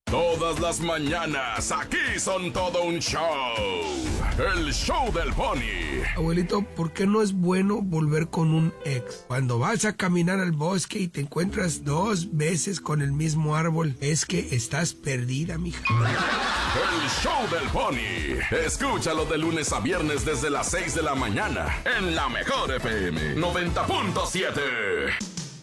Todas las mañanas, aquí son todo un show. El show del Pony. Abuelito, ¿por qué no es bueno volver con un ex? Cuando vas a caminar al bosque y te encuentras 2 veces con el mismo árbol, es que estás perdida, mija. El show del Pony. Escúchalo de lunes a viernes desde las 6 de la mañana en La Mejor FM 90.7.